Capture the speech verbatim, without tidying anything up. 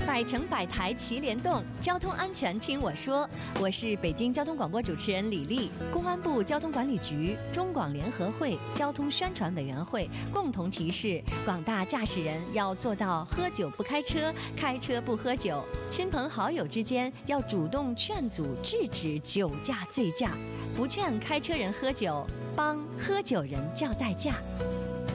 百城百台齐联动，交通安全听我说。我是北京交通广播主持人李丽。公安部交通管理局、中广联合会交通宣传委员会共同提示广大驾驶人要做到喝酒不开车，开车不喝酒。亲朋好友之间要主动劝阻制止酒驾醉驾，不劝开车人喝酒，帮喝酒人叫代驾。